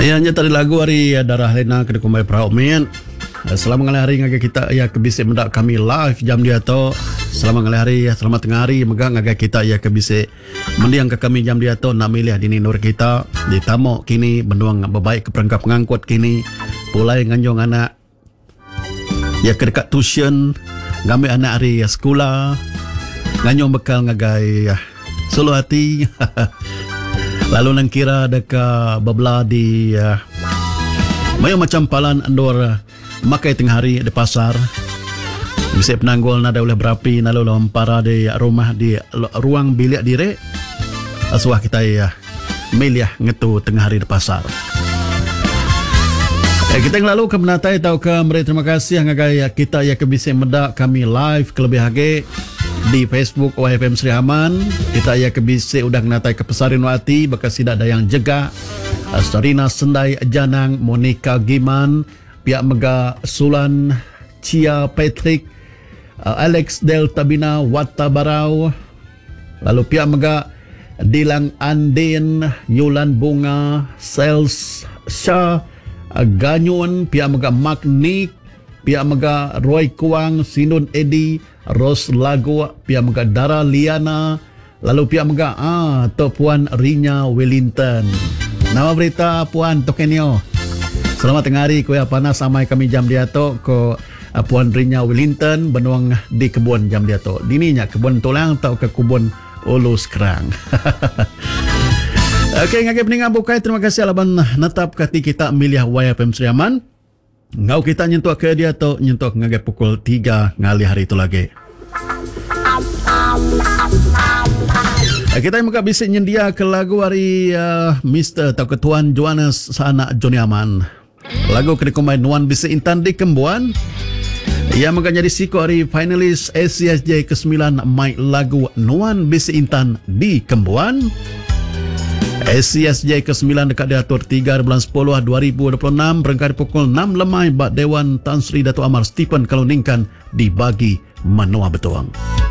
Ayahnya tadi lagu hari darah lena kena kumai perau men. Selama ngalih hari ngagai kita ya kebisik mendak kami live jam dia to. Selama ngalih hari selamat tengah hari megang ngagai kita ya kebisik mendiang ke kami jam dia to nak milih dini nur kita di tamu kini benduang berbaik ke perangkap pengangkut kini pulai nganjong anak ya ke dekat tuition ngambil anak hari ya sekolah nganjong bekal ngagai solo hati. Lalu nang kira dekat babla di mayo macam palan andor makai tengah hari di pasar. Bisa penanggul nada oleh berapi lalu lampara di rumah di ruang bilik dire. Asuah kita ya milih ngetu tengah hari di pasar. Kita yang lalu ke menatai tau ke mereka terima kasih ngagai kita ya kebisik medak kami live kelebih hage di Facebook OFM Sri Aman. Kita ya kebisik udah menatai ke pesarin wati bekas tidak ada yang jaga. Sarina Sendai Janang, Monica Giman, pihak Mega Sulan, Cia Patrick, Alex Del Tabina Wata Barau, lalu pihak Mega Dilang Andin, Yulan Bunga, Sales Shah, Ganyun, pihak Mega Magnik, pihak Mega Roy Kuang, Sinun Edi, Ros Lago, pihak Mega Dara Liana, lalu pihak Mega Puan Rinya Wellington. Nama berita Puan Tokenio. Selamat tengah hari kuya panas samai kami jam dia to ko Puan Rinya Wellington benuang di kebun jam dia to. Dininya kebun tulang atau ke kebun ulus kerang. Okey, ngagai peningan bukai terima kasih alaban netap kati kita milih YFM Sri Aman. Ngau kita nyentuh ke dia to nyentuh ngagai pukul 3 ngali hari itu lagi. Kita yang bisik nyendia ke lagu hari Mr. atau Ketuan Johannes Sanak Joni Aman. Lagu kena combine Nuan Bisik Intan di Kembuan. Ia maka jadi siko hari finalis SCSJ ke-9 mai lagu Nuan Bisik Intan di Kembuan. SCSJ ke-9 dekat diatur 3 bulan 10 2026 berangkat pukul 6 lemai Bak Dewan Tan Sri Dato' Amar Stephen Kaluningkan dibagi Menua Betuang.